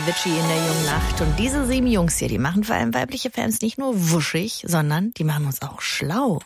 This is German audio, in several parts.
Avicii in der jungen Nacht. Und diese 7 Jungs hier, die machen vor allem weibliche Fans nicht nur wuschig, sondern die machen uns auch schlau.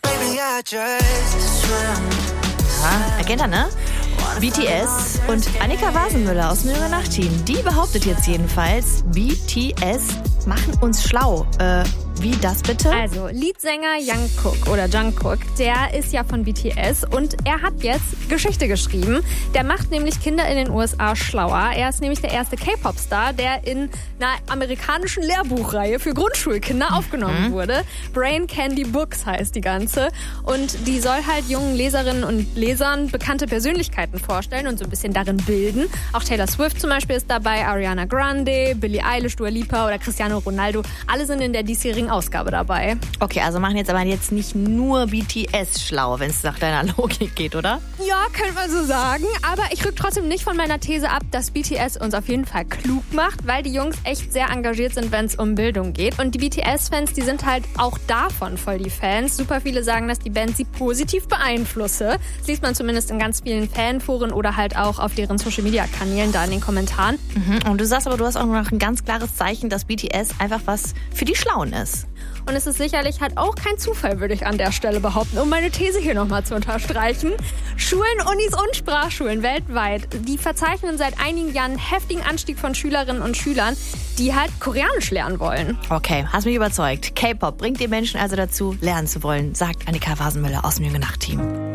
Ja, erkennt er, ne? BTS und Annika Wasenmüller aus dem Jungen Nacht-Team. Die behauptet jetzt jedenfalls, BTS machen uns schlau. Wie das bitte? Also, Leadsänger Jungkook, der ist ja von BTS und er hat jetzt Geschichte geschrieben. Der macht nämlich Kinder in den USA schlauer. Er ist nämlich der erste K-Pop-Star, der in einer amerikanischen Lehrbuchreihe für Grundschulkinder aufgenommen wurde. Brain Candy Books heißt die ganze. Und die soll halt jungen Leserinnen und Lesern bekannte Persönlichkeiten vorstellen und so ein bisschen darin bilden. Auch Taylor Swift zum Beispiel ist dabei, Ariana Grande, Billie Eilish, Dua Lipa oder Cristiano Ronaldo. Alle sind in der diesjährigen Ausgabe dabei. Okay, also machen jetzt aber nicht nur BTS schlau, wenn es nach deiner Logik geht, oder? Ja, könnte man so sagen. Aber ich rück trotzdem nicht von meiner These ab, dass BTS uns auf jeden Fall klug macht, weil die Jungs echt sehr engagiert sind, wenn es um Bildung geht. Und die BTS-Fans, die sind halt auch davon voll die Fans. Super viele sagen, dass die Band sie positiv beeinflusse. Das liest man zumindest in ganz vielen Fanforen oder halt auch auf deren Social-Media-Kanälen da in den Kommentaren. Und du sagst aber, du hast auch noch ein ganz klares Zeichen, dass BTS einfach was für die Schlauen ist. Und es ist sicherlich halt auch kein Zufall, würde ich an der Stelle behaupten, um meine These hier nochmal zu unterstreichen. Schulen, Unis und Sprachschulen weltweit, die verzeichnen seit einigen Jahren einen heftigen Anstieg von Schülerinnen und Schülern, die halt Koreanisch lernen wollen. Okay, hast mich überzeugt. K-Pop bringt die Menschen also dazu, lernen zu wollen, sagt Annika Wasenmüller aus dem Jungen Nacht-Team.